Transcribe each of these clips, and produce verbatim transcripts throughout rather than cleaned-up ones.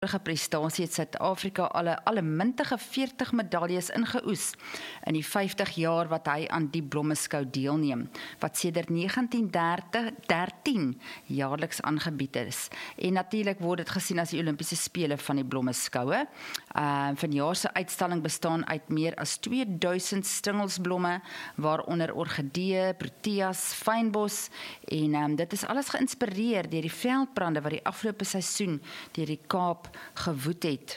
prestasie het Suid-Afrika alle, alle mintige veertig medaljes ingeoes in die vyftig jaar wat hy aan die blommeskou deelneem, wat sedert negentien dertien jaarliks aangebied is. En natuurlik word dit gesien as die Olimpiese Spele van die blommeskoue. Uh, vanjaar se uitstalling bestaan uit meer as tweeduisend stingelsblomme, waaronder orgidee, proteas, fynbos, en um, dit is alles geïnspireer deur die veldbrande wat die afgelope seisoen deur die Kaap gewoed het.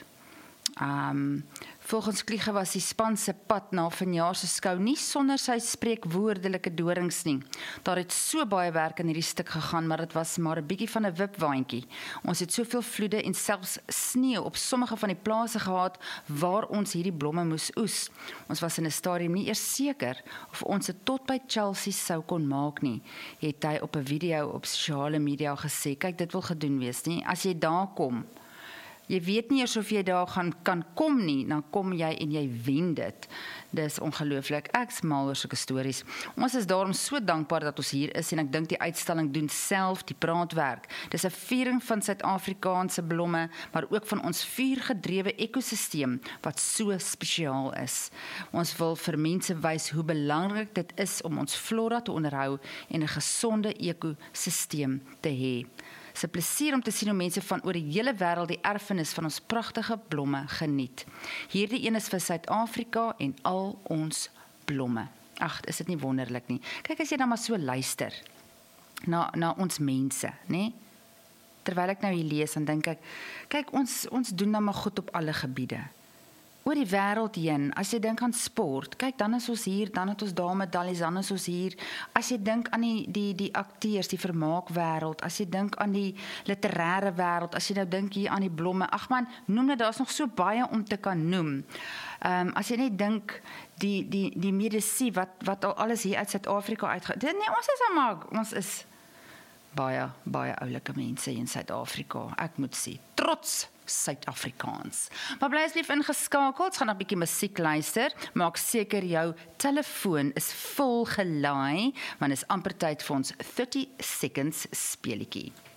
Um, volgens Kliege was die span se pad na vanjaar se skou nie sonder sy spreekwoordelike dorings nie. Daar het so baie werk in hierdie stuk gegaan, maar dit was maar 'n bietjie van 'n wipwaandjie. Ons het soveel vloede en selfs sneeu op sommige van die plase gehad waar ons hierdie blomme moes oes. Ons was in 'n stadium nie eers seker of ons dit tot by Chelsea sou kon maak nie, het hy op 'n video op sosiale media gesê. Kyk, dit wil gedoen wees nie. As jy daar kom, jy weet nie eers of jy daar gaan kan kom nie, dan kom jy en jy wen dit. Dis ongelooflik. Ek is mal oor sulke stories. Ons is daarom so dankbaar dat ons hier is en ek dink die uitstalling doen self die praatwerk. Dis 'n viering van Suid-Afrikaanse blomme, maar ook van ons vuurgedrewe ekosisteem wat so spesiaal is. Ons wil vir mense wys hoe belangrik dit is om ons flora te onderhou en 'n gesonde ekosisteem te hê. Dit is 'n plesier om te sien hoe mense van oor die hele wêreld die erfenis van ons pragtige blomme geniet. Hierdie een is vir Suid-Afrika en al ons blomme. Ag, is dit nie wonderlik nie. Kyk as jy dan maar so luister na, na ons mense, né? Terwyl ek nou hier lees, dan dink ek, kyk, ons, ons doen dan maar goed op alle gebiede. Oor die wêreld heen, as jy dink aan sport, kyk, dan is ons hier, dan het ons daar medaljes, dan is ons hier. As jy dink aan die, die, die akteurs, die vermaakwêreld, as jy dink aan die literêre wêreld, as jy nou dink hier aan die blomme, ag man, noem dit, daar is nog so baie om te kan noem. Um, as jy net dink, die, die, die medisyne, wat, wat al alles hier uit Suid-Afrika uitgaan, nee, ons is allemaal, ons is baie, baie oulike mense in Suid-Afrika, ek moet sê, trots Suid-Afrikaans. Maar bly asseblief ingeskakeld, gaan 'n bietjie musiek luister, maak seker jou telefoon is vol gelaai, want is amper tyd vir ons thirty seconds speletjie.